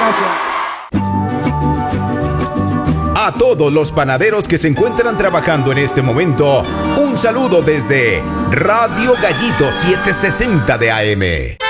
Gracias. A todos los panaderos que se encuentran trabajando en este momento, un saludo desde Radio Gallito 760 de AM.